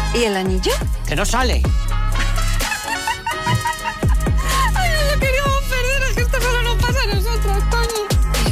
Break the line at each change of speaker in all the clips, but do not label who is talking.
¿Y el anillo?
¡Que no sale!
¡Ay, no lo queríamos perder! Es que esto solo nos pasa a nosotros, coño.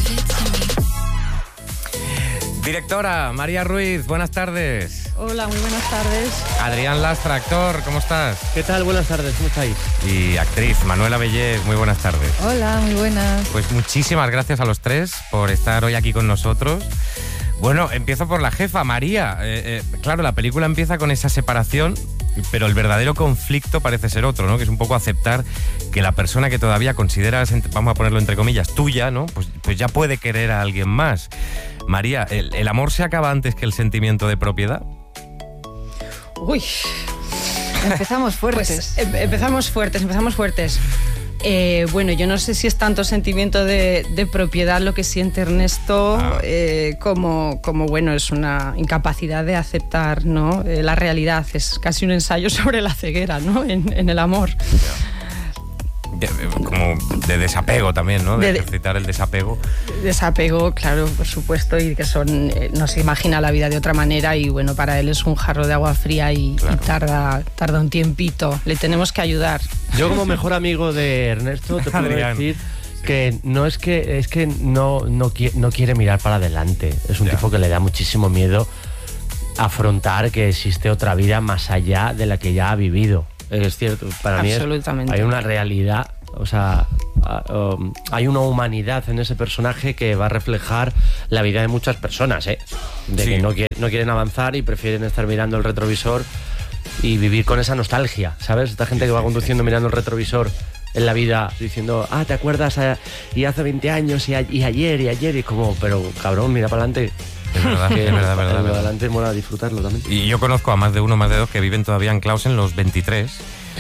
Directora María Ruiz, buenas tardes.
Hola, muy buenas tardes.
Adrián Lastra, actor, ¿cómo estás?
¿Qué tal? Buenas tardes, ¿cómo estáis?
Y actriz Manuela Bellés, muy buenas tardes.
Hola, muy buenas.
Pues muchísimas gracias a los tres por estar hoy aquí con nosotros. Bueno, empiezo por la jefa, María. Claro, la película empieza con esa separación, pero el verdadero conflicto parece ser otro, ¿no? Que es un poco aceptar que la persona que todavía consideras, vamos a ponerlo entre comillas, tuya, ¿no? Pues ya puede querer a alguien más. María, ¿el amor se acaba antes que el sentimiento de propiedad?
Uy,
Empezamos fuertes.
pues empezamos fuertes. Bueno, yo no sé si es tanto sentimiento de propiedad lo que siente Ernesto como bueno, es una incapacidad de aceptar, ¿no? La realidad. Es casi un ensayo sobre la ceguera, ¿no? En el amor.
Como de desapego también, ¿no? De ejercitar el desapego.
Desapego, claro, por supuesto, y que no se imagina la vida de otra manera y bueno, para él es un jarro de agua fría y tarda un tiempito. Le tenemos que ayudar.
Yo como mejor amigo de Ernesto te puedo decir que no es que no quiere mirar para adelante. Es un tipo que le da muchísimo miedo afrontar que existe otra vida más allá de la que ya ha vivido. Es cierto, para mí hay una realidad, o sea, hay una humanidad en ese personaje que va a reflejar la vida de muchas personas, que no quieren avanzar y prefieren estar mirando el retrovisor y vivir con esa nostalgia, ¿sabes? Esta gente que va conduciendo mirando el retrovisor en la vida diciendo, ¿te acuerdas? Y hace 20 años y ayer, y como, pero cabrón, mira para adelante.
Es verdad, es verdad.
Adelante mola disfrutarlo también.
Y yo conozco a más de uno, más de dos que viven todavía anclados en los 23,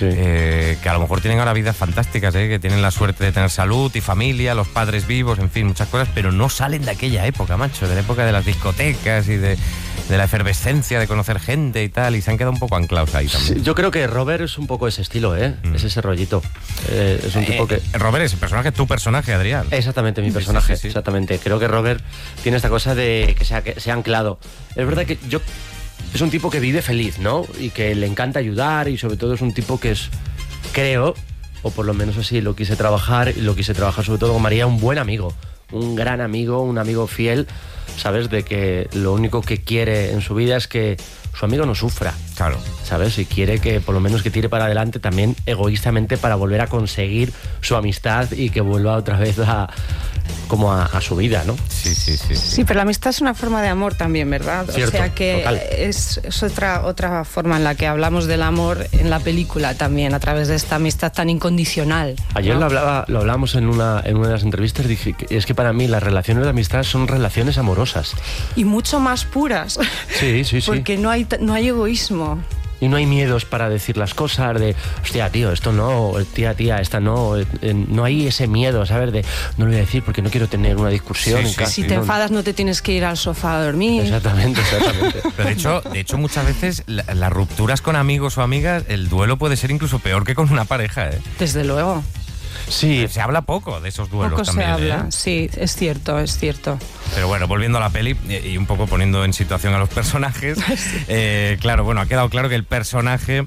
que a lo mejor tienen ahora vidas fantásticas, que tienen la suerte de tener salud y familia, los padres vivos, en fin, muchas cosas, pero no salen de aquella época, macho, de la época de las discotecas y de la efervescencia de conocer gente y tal, y se han quedado un poco anclados ahí también.
Sí, yo creo que Robert es un poco ese estilo, es ese rollito. Es un tipo que...
Robert es el personaje, tu personaje, Adrián.
Exactamente, mi personaje,
sí.
exactamente. Creo que Robert tiene esta cosa de que se ha anclado. Es verdad que es un tipo que vive feliz, ¿no? Y que le encanta ayudar y sobre todo es un tipo que creo, o por lo menos así lo quise trabajar, y lo quise trabajar sobre todo con María, un buen amigo, un gran amigo, un amigo fiel, ¿sabes? De que lo único que quiere en su vida es que su amigo no sufra.
Claro.
¿Sabes? Y quiere que por lo menos que tire para adelante también egoístamente para volver a conseguir su amistad y que vuelva otra vez a su vida, ¿no?
Sí.
Sí, pero la amistad es una forma de amor también, ¿verdad?
Cierto,
o sea que
total.
es otra forma en la que hablamos del amor en la película también, a través de esta amistad tan incondicional, ¿no?
Ayer lo hablábamos en una de las entrevistas, dije que es que para mí las relaciones de amistad son relaciones amorosas.
Y mucho más puras.
Sí.
Porque no hay egoísmo.
Y no hay miedos para decir las cosas de, hostia, tío, esto no, tía, esta no. No hay ese miedo, ¿sabes? De, no lo voy a decir porque no quiero tener una discusión en casa.
Si te enfadas no te tienes que ir al sofá a dormir.
Exactamente.
Pero de hecho muchas veces las rupturas con amigos o amigas, el duelo puede ser incluso peor que con una pareja, ¿eh?
Desde luego.
Sí. Se habla poco de esos duelos
poco
también.
Se habla, sí, es cierto.
Pero bueno, volviendo a la peli y un poco poniendo en situación a los personajes, claro, bueno, ha quedado claro que el personaje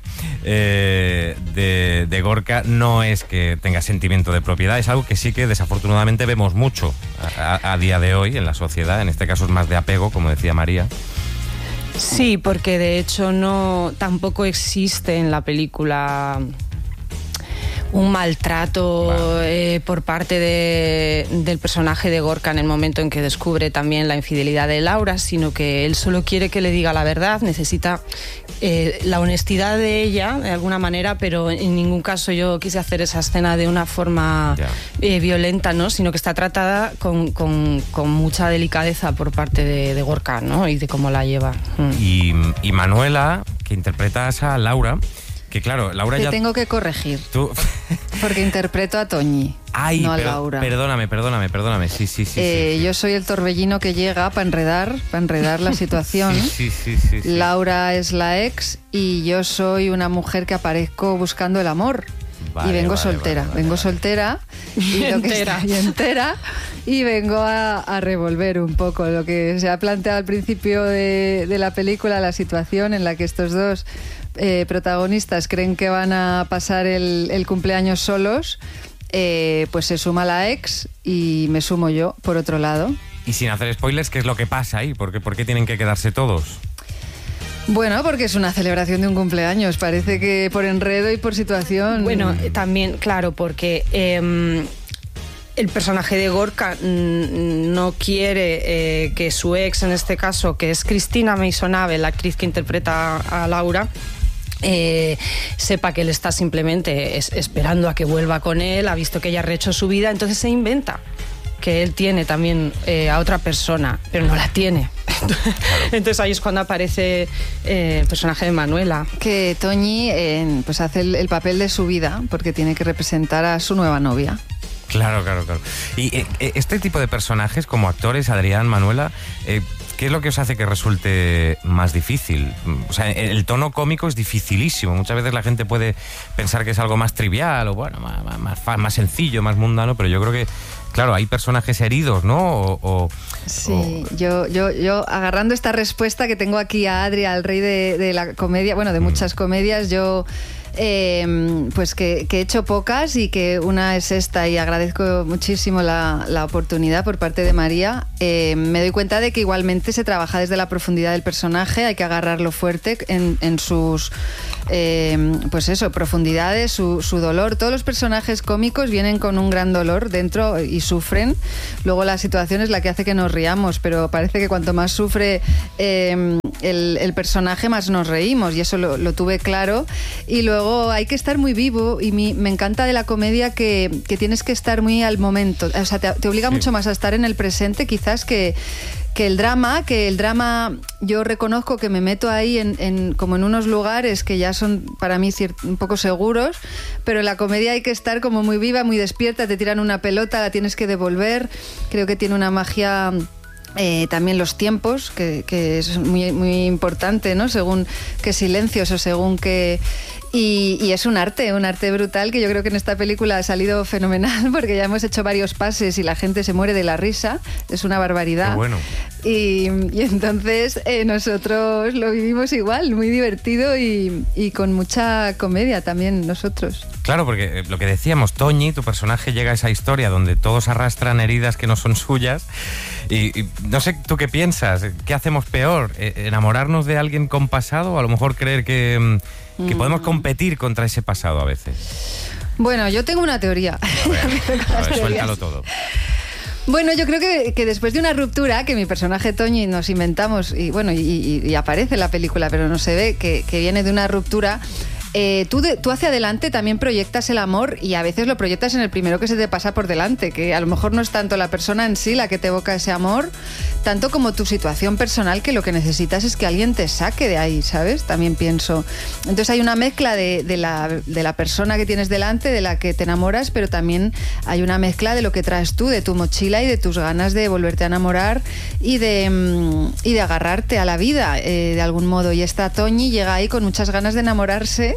de Gorka no es que tenga sentimiento de propiedad, es algo que sí que desafortunadamente vemos mucho a día de hoy en la sociedad, en este caso es más de apego, como decía María.
Sí, porque de hecho tampoco existe en la película un maltrato por parte del personaje de Gorka en el momento en que descubre también la infidelidad de Laura, sino que él solo quiere que le diga la verdad, necesita la honestidad de ella de alguna manera, pero en ningún caso yo quise hacer esa escena de una forma violenta, ¿no? Sino que está tratada con mucha delicadeza por parte de Gorka, ¿no? Y de cómo la lleva.
Y Manuela, que interpretas a Laura, que claro, Laura
Te
ya...
tengo que corregir.
Tú...
Porque interpreto a Toñi, no a Laura.
Perdóname. Sí.
Yo soy el torbellino que llega para enredar la situación.
Sí.
Laura es la ex y yo soy una mujer que aparezco buscando el amor.
y vengo soltera. Vengo soltera y entera. Y vengo a revolver un poco lo que se ha planteado al principio de la película, la situación en la que estos dos protagonistas creen que van a pasar el cumpleaños solos. Pues se suma la ex y me sumo yo por otro lado.
Y sin hacer spoilers, ¿qué es lo que pasa ahí? ¿Por qué tienen que quedarse todos?
Bueno, porque es una celebración de un cumpleaños. Parece que por enredo y por situación.
Bueno, también, claro, porque el personaje de Gorka no quiere que su ex, en este caso, que es Cristina Maisonave, la actriz que interpreta a Laura, sepa que él está simplemente esperando a que vuelva con él, ha visto que ella ha rehecho su vida, entonces se inventa que él tiene también a otra persona, pero no la tiene. Entonces ahí es cuando aparece el personaje de Manuela.
Que Toñi pues hace el papel de su vida porque tiene que representar a su nueva novia.
Claro. Y este tipo de personajes, como actores, Adrián, Manuela, ¿qué es lo que os hace que resulte más difícil? O sea, el tono cómico es dificilísimo. Muchas veces la gente puede pensar que es algo más trivial o bueno, más sencillo, más mundano, pero yo creo que, claro, hay personajes heridos, ¿no?
Sí, yo agarrando esta respuesta que tengo aquí a Adri, al rey de la comedia, bueno, de muchas comedias, yo... pues que he hecho pocas y que una es esta y agradezco muchísimo la oportunidad por parte de María. Me doy cuenta de que igualmente se trabaja desde la profundidad del personaje, hay que agarrarlo fuerte en sus pues eso, profundidades, su dolor. Todos los personajes cómicos vienen con un gran dolor dentro y sufren. Luego la situación es la que hace que nos riamos, pero parece que cuanto más sufre el personaje, más nos reímos, y eso lo tuve claro. Y luego hay que estar muy vivo, y me encanta de la comedia que tienes que estar muy al momento, o sea, te obliga mucho más a estar en el presente quizás que el drama, yo reconozco que me meto ahí como en unos lugares que ya son para mí un poco seguros, pero en la comedia hay que estar como muy viva, muy despierta, te tiran una pelota, la tienes que devolver. Creo que tiene una magia... también los tiempos, que es muy, muy importante, ¿no? Según qué silencios o según qué... Y es un arte brutal, que yo creo que en esta película ha salido fenomenal, porque ya hemos hecho varios pases y la gente se muere de la risa. Es una barbaridad.
Qué bueno.
Y entonces nosotros lo vivimos igual, muy divertido y con mucha comedia también nosotros.
Claro, porque lo que decíamos, Toñi, tu personaje, llega a esa historia donde todos arrastran heridas que no son suyas y no sé, ¿tú qué piensas? ¿Qué hacemos peor? ¿Enamorarnos de alguien con pasado o a lo mejor creer que podemos competir contra ese pasado a veces?
Bueno, yo tengo una teoría.
A ver, suéltalo todo.
Bueno, yo creo que después de una ruptura que mi personaje Toñi nos inventamos y aparece en la película, pero no se ve, que viene de una ruptura, tú hacia adelante también proyectas el amor, y a veces lo proyectas en el primero que se te pasa por delante, que a lo mejor no es tanto la persona en sí la que te evoca ese amor, tanto como tu situación personal, que lo que necesitas es que alguien te saque de ahí, ¿sabes? También pienso. Entonces hay una mezcla de la persona que tienes delante, de la que te enamoras, pero también hay una mezcla de lo que traes tú, de tu mochila y de tus ganas de volverte a enamorar y de agarrarte a la vida de algún modo. Y esta Toñi llega ahí con muchas ganas de enamorarse,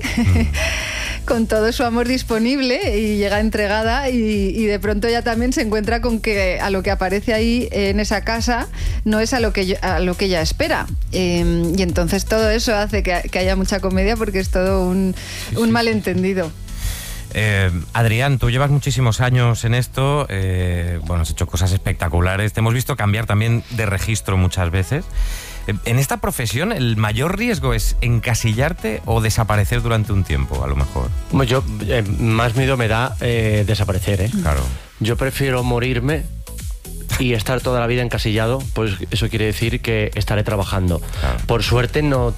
con todo su amor disponible, y llega entregada, y de pronto ella también se encuentra con que a lo que aparece ahí en esa casa no es a lo que ella espera, y entonces todo eso hace que haya mucha comedia, porque es todo un malentendido.
Adrián, tú llevas muchísimos años en esto, has hecho cosas espectaculares, te hemos visto cambiar también de registro muchas veces. En esta profesión, ¿el mayor riesgo es encasillarte o desaparecer durante un tiempo, a lo mejor?
Yo, más miedo me da desaparecer, ¿eh?
Claro.
Yo prefiero morirme y estar toda la vida encasillado, pues eso quiere decir que estaré trabajando. Claro. Por suerte no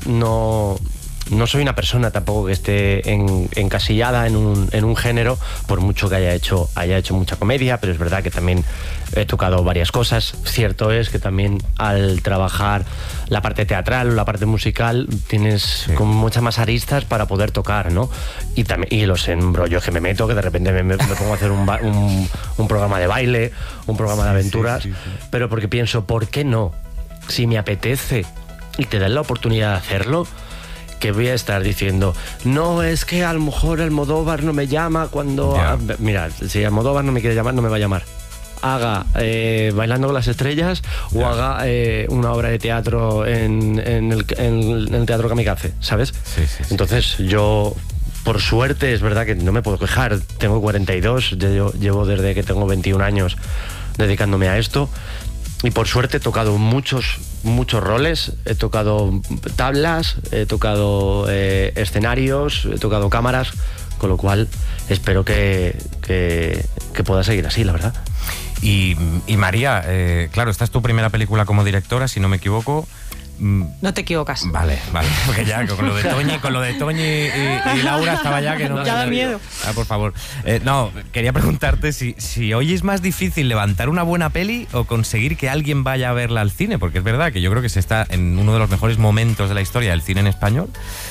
soy una persona tampoco que esté encasillada en un género, por mucho que haya hecho mucha comedia, pero es verdad que también he tocado varias cosas. Cierto es que también al trabajar la parte teatral o la parte musical tienes como muchas más aristas para poder tocar, ¿no? Y los embrollos que me meto, que de repente me pongo a hacer un programa de baile, un programa de aventuras, sí. Pero porque pienso, ¿por qué no? Si me apetece y te dan la oportunidad de hacerlo, que voy a estar diciendo, no, es que a lo mejor Almodóvar no me llama cuando... Mira, si Almodóvar no me quiere llamar, no me va a llamar. Haga Bailando con las estrellas o haga una obra de teatro en el Teatro Kamikaze, ¿sabes?
Sí.
Entonces yo, por suerte, es verdad que no me puedo quejar, tengo 42, yo llevo desde que tengo 21 años dedicándome a esto, y por suerte he tocado muchos roles, he tocado tablas, he tocado escenarios, he tocado cámaras, con lo cual espero que pueda seguir así, la verdad.
Y María, claro, esta es tu primera película como directora, si no me equivoco.
No te equivocas.
Vale, porque ya con lo de Toñi y Laura estaba ya que no...
Ya da miedo.
Por favor. No, quería preguntarte si hoy es más difícil levantar una buena peli o conseguir que alguien vaya a verla al cine, porque es verdad que yo creo que se está en uno de los mejores momentos de la historia del cine en español,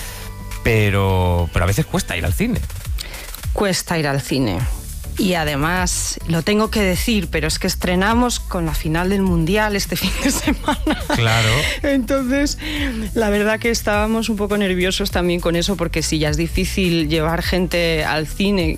pero a veces cuesta ir al cine.
Cuesta ir al cine. Y además, lo tengo que decir, pero es que estrenamos con la final del Mundial este fin de semana.
Claro.
Entonces, la verdad que estábamos un poco nerviosos también con eso, porque si ya es difícil llevar gente al cine,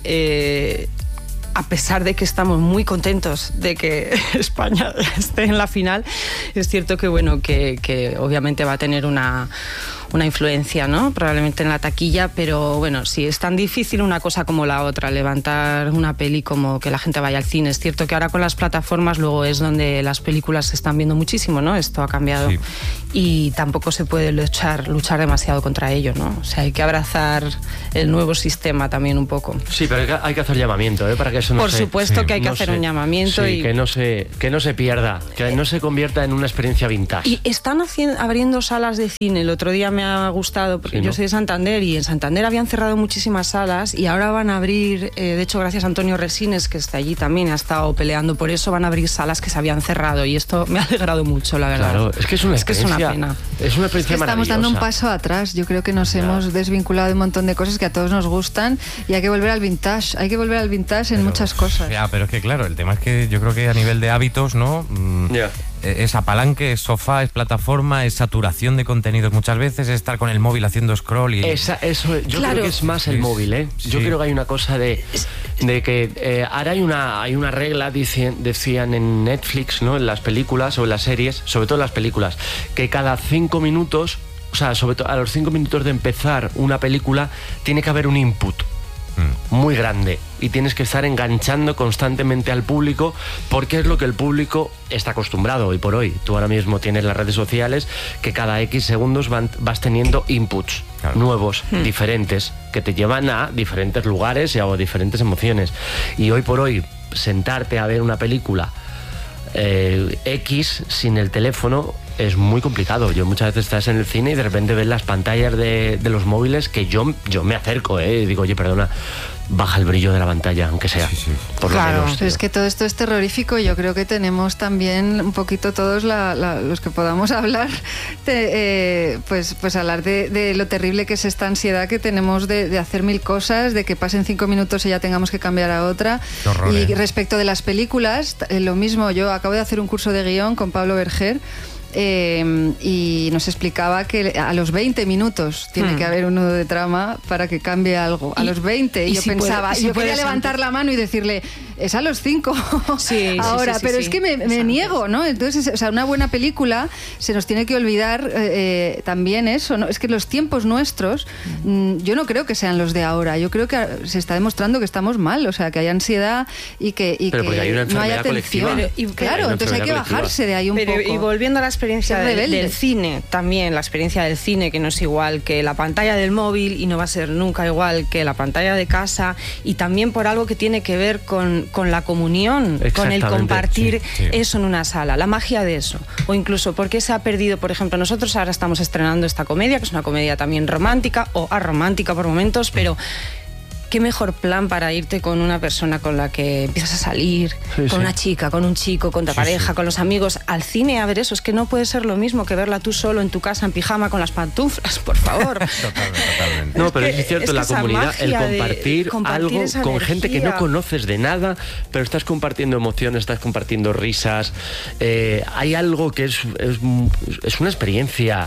a pesar de que estamos muy contentos de que España esté en la final, es cierto que, bueno, que obviamente va a tener una influencia, ¿no? Probablemente en la taquilla, pero bueno, si es tan difícil una cosa como la otra, levantar una peli como que la gente vaya al cine. Es cierto que ahora con las plataformas luego es donde las películas se están viendo muchísimo, ¿no? Esto ha cambiado. Sí. Y tampoco se puede luchar demasiado contra ello, ¿no? O sea, hay que abrazar el nuevo sistema también un poco.
Sí, pero hay que hacer llamamiento, para que eso no
Por supuesto que hay que hacer un llamamiento.
Sí, y que no se pierda, que no se convierta en una experiencia vintage.
Y están abriendo salas de cine. El otro día me ha gustado, porque yo soy de Santander, y en Santander habían cerrado muchísimas salas y ahora van a abrir, de hecho gracias a Antonio Resines, que está allí también, ha estado peleando por eso, van a abrir salas que se habían cerrado, y esto me ha alegrado mucho, la verdad.
Claro, es que es una experiencia,
pena.
Es una experiencia maravillosa.
Estamos dando un paso atrás, yo creo que nos hemos desvinculado de un montón de cosas que a todos nos gustan, y hay que volver al vintage, en muchas cosas.
Ya, pero es que claro, el tema es que yo creo que a nivel de hábitos, ¿no? Es apalanque, es sofá, es plataforma, es saturación de contenidos muchas veces, es estar con el móvil haciendo scroll y...
Yo creo que es más el móvil, ¿eh?
Sí.
Yo creo que hay una cosa de que ahora hay una regla, decían en Netflix, ¿no? En las películas o en las series, sobre todo en las películas, que cada 5 minutos, o sea, sobre todo a los 5 minutos de empezar una película, tiene que haber un input muy grande, y tienes que estar enganchando constantemente al público, porque es lo que el público está acostumbrado hoy por hoy. Tú ahora mismo tienes las redes sociales que cada X segundos vas teniendo inputs nuevos, diferentes, que te llevan a diferentes lugares y a diferentes emociones. Y hoy por hoy, sentarte a ver una película X sin el teléfono es muy complicado. Yo muchas veces estás en el cine y de repente ves las pantallas de los móviles, que yo me acerco, y digo, oye, perdona, baja el brillo de la pantalla, aunque sea. Sí. Por
claro,
lo menos,
es que todo esto es terrorífico. Yo creo que tenemos también un poquito todos los que podamos hablar, pues hablar de lo terrible que es esta ansiedad que tenemos de hacer mil cosas, de que pasen 5 minutos y ya tengamos que cambiar a otra.
Horror,
y respecto de las películas, lo mismo. Yo acabo de hacer un curso de guión con Pablo Berger, y nos explicaba que a los 20 minutos tiene que haber un nudo de trama para que cambie algo. A los 20, y yo pensaba, yo quería levantar la mano y decirle, es a los 5 ahora, pero es que me niego, ¿no? Entonces, o sea, una buena película, se nos tiene que olvidar también eso, ¿no? Es que los tiempos nuestros, yo no creo que sean los de ahora. Yo creo que se está demostrando que estamos mal, o sea, que hay ansiedad y que
hay una
no hay atención.
Claro,
entonces hay que bajarse de ahí un poco.
Y volviendo a la experiencia del cine, también la experiencia del cine, que no es igual que la pantalla del móvil y no va a ser nunca igual que la pantalla de casa, y también por algo que tiene que ver con la comunión, con el compartir eso en una sala, la magia de eso. O incluso porque se ha perdido, por ejemplo, nosotros ahora estamos estrenando esta comedia, que es una comedia también romántica o aromántica por momentos, pero qué mejor plan para irte con una persona con la que empiezas a salir, con una chica, con un chico, con tu pareja, con los amigos, al cine a ver eso. Es que no puede ser lo mismo que verla tú solo en tu casa en pijama con las pantuflas, por favor.
Totalmente. No, pero es cierto, la comunidad, el compartir algo con gente que no conoces de nada, pero estás compartiendo emociones, estás compartiendo risas. Hay algo que es una experiencia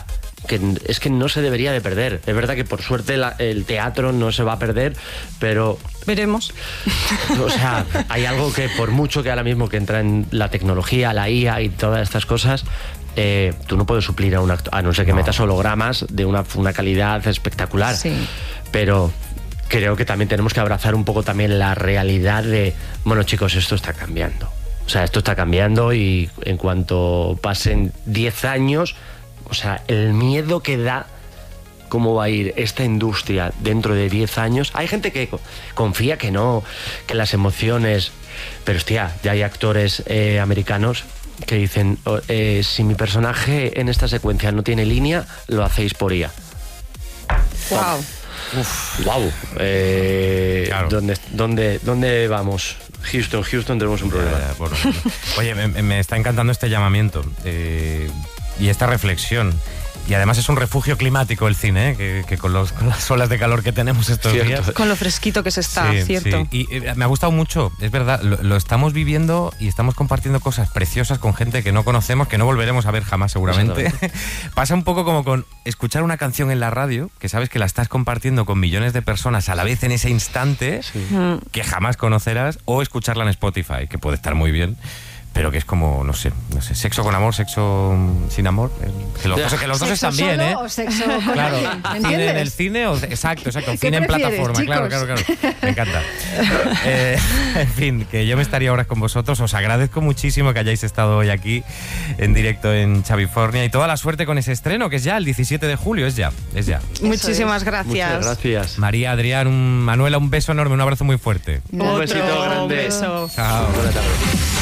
que es que no se debería de perder. Es verdad que por suerte el teatro no se va a perder, pero...
Veremos.
O sea, hay algo que por mucho que ahora mismo que entra en la tecnología, la IA y todas estas cosas, tú no puedes suplir a un actor, a no ser que metas hologramas de una calidad espectacular.
Sí.
Pero creo que también tenemos que abrazar un poco también la realidad de, bueno, chicos, esto está cambiando. O sea, esto está cambiando y en cuanto pasen 10 años, o sea, el miedo que da cómo va a ir esta industria dentro de 10 años. Hay gente que confía que no, que las emociones... Pero, hostia, ya hay actores americanos que dicen, si mi personaje en esta secuencia no tiene línea, lo hacéis por IA.
Wow.
Wow.
Claro.
¿Dónde vamos? Houston, tenemos un problema.
Bueno. Oye, me está encantando este llamamiento y esta reflexión. Y además es un refugio climático el cine, que con las olas de calor que tenemos estos días.
Con lo fresquito que se está,
sí,
cierto.
Sí. Y me ha gustado mucho, es verdad, lo estamos viviendo y estamos compartiendo cosas preciosas con gente que no conocemos, que no volveremos a ver jamás seguramente. Pasa un poco como con escuchar una canción en la radio, que sabes que la estás compartiendo con millones de personas a la vez en ese instante, que jamás conocerás, o escucharla en Spotify, que puede estar muy bien. Pero que es como, no sé, sexo con amor, sexo sin amor. Que los dos están bien, ¿eh?
¿O sexo con
claro,
alguien?
cine en el cine, exacto, cine en plataforma,
chicos?
claro. Me encanta. En fin, que yo me estaría horas con vosotros. Os agradezco muchísimo que hayáis estado hoy aquí en directo en Chavifornia y toda la suerte con ese estreno, que es ya el 17 de julio, es ya.
Muchísimas gracias.
Muchas gracias.
María, Adrián, Manuela, un beso enorme, un abrazo muy fuerte.
Un besito grande.
Un beso.
Chao.
Buenas tardes.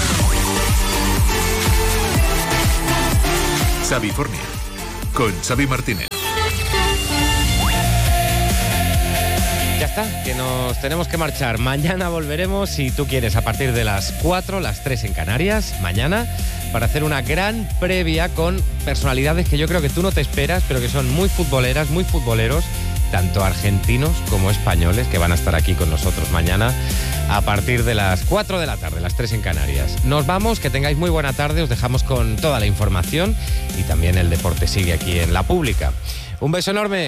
Chavifornia, con Xavi Martínez.
Ya está, que nos tenemos que marchar. Mañana volveremos, si tú quieres, a partir de las 4, las 3 en Canarias, mañana, para hacer una gran previa con personalidades que yo creo que tú no te esperas, pero que son muy futboleras, muy futboleros, tanto argentinos como españoles, que van a estar aquí con nosotros mañana a partir de las 4 de la tarde, las 3 en Canarias. Nos vamos, que tengáis muy buena tarde, os dejamos con toda la información y también el deporte sigue aquí en La Pública. Un beso enorme.